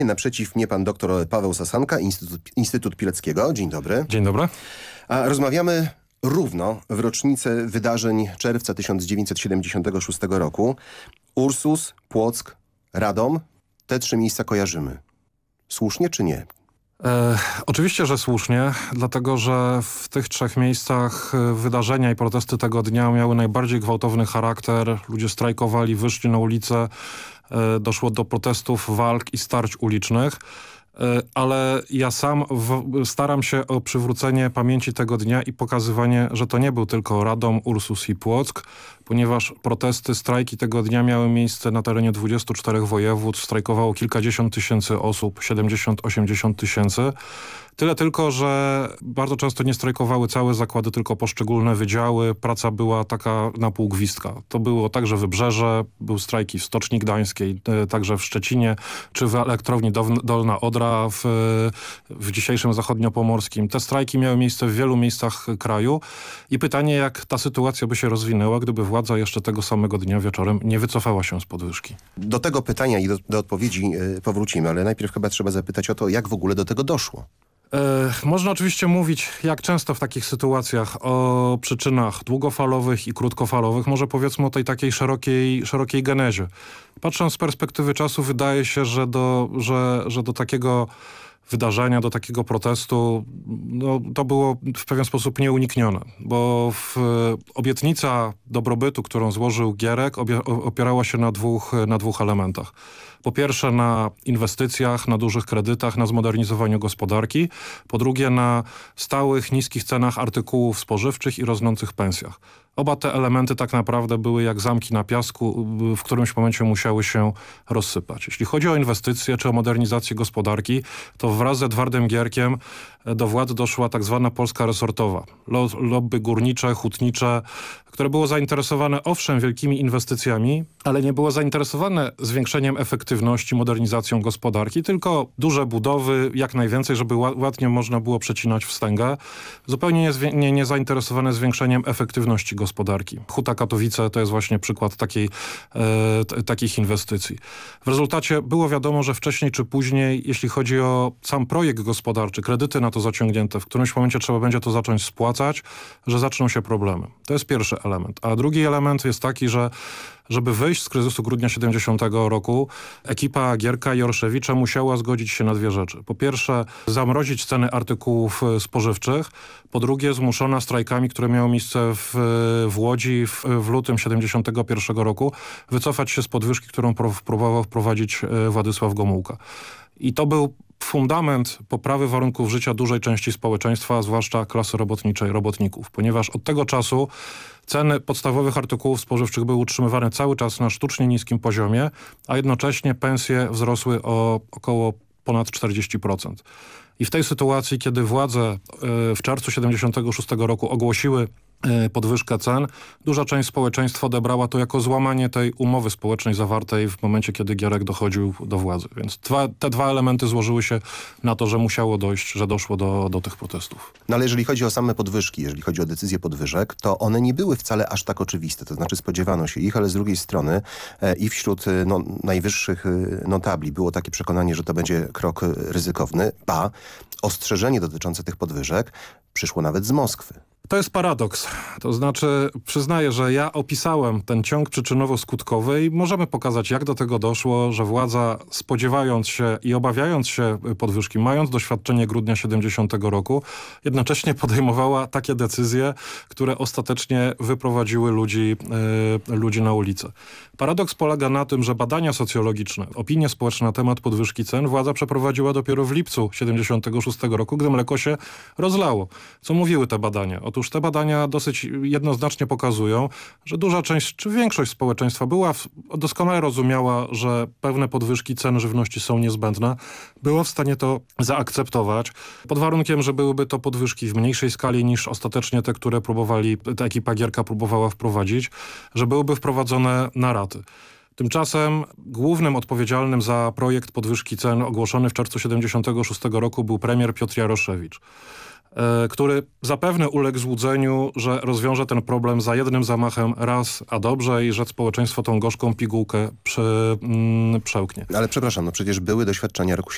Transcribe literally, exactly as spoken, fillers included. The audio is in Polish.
Naprzeciw mnie pan doktor Paweł Sasanka, Instytut, Instytut Pileckiego. Dzień dobry. Dzień dobry. A rozmawiamy równo w rocznicę wydarzeń czerwca tysiąc dziewięćset siedemdziesiątego szóstego roku. Ursus, Płock, Radom. Te trzy miejsca kojarzymy. Słusznie czy nie? E, oczywiście, że słusznie, dlatego że w tych trzech miejscach wydarzenia i protesty tego dnia miały najbardziej gwałtowny charakter. Ludzie strajkowali, wyszli na ulicę, e, doszło do protestów, walk i starć ulicznych. Ale ja sam w, staram się o przywrócenie pamięci tego dnia i pokazywanie, że to nie był tylko Radom, Ursus i Płock, ponieważ protesty, strajki tego dnia miały miejsce na terenie dwudziestu czterech województw, strajkowało kilkadziesiąt tysięcy osób, siedemdziesiąt osiemdziesiąt tysięcy. Tyle tylko, że bardzo często nie strajkowały całe zakłady, tylko poszczególne wydziały. Praca była taka na pół gwizdka. To było także Wybrzeże, był strajki w Stoczni Gdańskiej, także w Szczecinie, czy w elektrowni Dolna Odra w, w dzisiejszym zachodniopomorskim. Te strajki miały miejsce w wielu miejscach kraju i pytanie, jak ta sytuacja by się rozwinęła, gdyby władza jeszcze tego samego dnia wieczorem nie wycofała się z podwyżki. Do tego pytania i do, do odpowiedzi y, powrócimy, ale najpierw chyba trzeba zapytać o to, jak w ogóle do tego doszło. E, można oczywiście mówić, jak często w takich sytuacjach, o przyczynach długofalowych i krótkofalowych. Może powiedzmy o tej takiej szerokiej, szerokiej genezie. Patrząc z perspektywy czasu, wydaje się, że do, że, że do takiego wydarzenia, do takiego protestu, no, to było w pewien sposób nieuniknione, bo w, obietnica dobrobytu, którą złożył Gierek, obie, opierała się na dwóch, na dwóch elementach. Po pierwsze na inwestycjach, na dużych kredytach, na zmodernizowaniu gospodarki. Po drugie na stałych, niskich cenach artykułów spożywczych i rosnących pensjach. Oba te elementy tak naprawdę były jak zamki na piasku, w którymś momencie musiały się rozsypać. Jeśli chodzi o inwestycje czy o modernizację gospodarki, to wraz z Edwardem Gierkiem do władzy doszła tak zwana Polska resortowa. Lobby górnicze, hutnicze, które było zainteresowane owszem wielkimi inwestycjami, ale nie było zainteresowane zwiększeniem efektywności, modernizacją gospodarki, tylko duże budowy, jak najwięcej, żeby ładnie można było przecinać wstęgę. Zupełnie nie, nie, nie zainteresowane zwiększeniem efektywności gospodarki. Huta Katowice to jest właśnie przykład takiej, e, t, takich inwestycji. W rezultacie było wiadomo, że wcześniej czy później, jeśli chodzi o sam projekt gospodarczy, kredyty na to zaciągnięte, w którymś momencie trzeba będzie to zacząć spłacać, że zaczną się problemy. To jest pierwszy element. A drugi element jest taki, że żeby wyjść z kryzysu grudnia siedemdziesiątego roku, ekipa Gierka i Orszewicza musiała zgodzić się na dwie rzeczy. Po pierwsze, zamrozić ceny artykułów spożywczych. Po drugie, zmuszona strajkami, które miały miejsce w, w Łodzi w, w lutym siedemdziesiątego pierwszego roku, wycofać się z podwyżki, którą próbował wprowadzić Władysław Gomułka. I to był fundament poprawy warunków życia dużej części społeczeństwa, zwłaszcza klasy robotniczej, robotników, ponieważ od tego czasu ceny podstawowych artykułów spożywczych były utrzymywane cały czas na sztucznie niskim poziomie, a jednocześnie pensje wzrosły o około ponad czterdzieści procent. I w tej sytuacji, kiedy władze w czerwcu siedemdziesiątego szóstego roku ogłosiły podwyżkę cen, duża część społeczeństwa odebrała to jako złamanie tej umowy społecznej zawartej w momencie, kiedy Gierek dochodził do władzy. Więc dwa, te dwa elementy złożyły się na to, że musiało dojść, że doszło do, do tych protestów. No ale jeżeli chodzi o same podwyżki, jeżeli chodzi o decyzję podwyżek, to one nie były wcale aż tak oczywiste. To znaczy spodziewano się ich, ale z drugiej strony e, i wśród no, najwyższych notabli było takie przekonanie, że to będzie krok ryzykowny, ba, ostrzeżenie dotyczące tych podwyżek przyszło nawet z Moskwy. To jest paradoks. To znaczy, przyznaję, że ja opisałem ten ciąg przyczynowo-skutkowy i możemy pokazać, jak do tego doszło, że władza, spodziewając się i obawiając się podwyżki, mając doświadczenie grudnia siedemdziesiątego roku, jednocześnie podejmowała takie decyzje, które ostatecznie wyprowadziły ludzi, yy, ludzi na ulicę. Paradoks polega na tym, że badania socjologiczne, opinie społeczne na temat podwyżki cen władza przeprowadziła dopiero w lipcu siedemdziesiątego szóstego roku, gdy mleko się rozlało. Co mówiły te badania? Otóż te badania dosyć jednoznacznie pokazują, że duża część, czy większość społeczeństwa była, w, doskonale rozumiała, że pewne podwyżki cen żywności są niezbędne, była w stanie to zaakceptować, pod warunkiem, że byłyby to podwyżki w mniejszej skali niż ostatecznie te, które próbowali, ta ekipa Gierka próbowała wprowadzić, że byłyby wprowadzone na raty. Tymczasem głównym odpowiedzialnym za projekt podwyżki cen ogłoszony w czerwcu siedemdziesiątego szóstego roku był premier Piotr Jaroszewicz, który zapewne uległ złudzeniu, że rozwiąże ten problem za jednym zamachem raz, a dobrze i że społeczeństwo tą gorzką pigułkę prze, mm, przełknie. Ale przepraszam, no przecież były doświadczenia roku